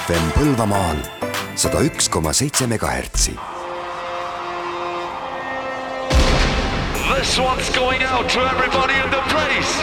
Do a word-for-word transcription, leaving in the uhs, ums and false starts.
F M Põlvamaal sada üks koma seitse megahertsi. This one's going out to everybody in the place.